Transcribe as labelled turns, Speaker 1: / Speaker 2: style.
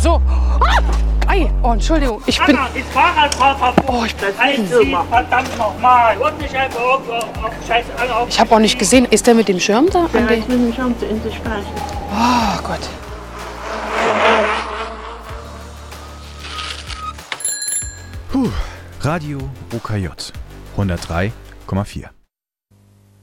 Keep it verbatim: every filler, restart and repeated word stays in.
Speaker 1: so. Ah! Ei, oh, Entschuldigung, ich bin...
Speaker 2: Anna, ist Fahrradfahrverbot.
Speaker 1: Oh, ich bin...
Speaker 2: Einziehen, verdammt nochmal. Und nicht einfach irgendwo auf Scheiße auf.
Speaker 1: Ich habe auch nicht gesehen, ist der mit dem Schirm da?
Speaker 3: Der ist mit dem Schirm zu in sich sprechen.
Speaker 1: Oh Gott.
Speaker 4: Puh. Radio O K J hundertdrei Komma vier.